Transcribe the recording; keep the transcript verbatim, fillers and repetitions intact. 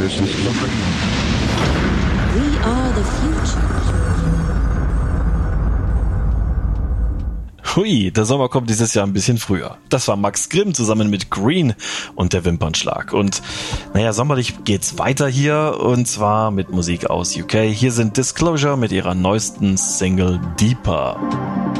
this is Looking. We are the future. Hui, der Sommer kommt dieses Jahr ein bisschen früher. Das war Max Grimm zusammen mit Green und der Wimpernschlag. Und naja, sommerlich geht's weiter hier und zwar mit Musik aus U K. Hier sind Disclosure mit ihrer neuesten Single Deeper.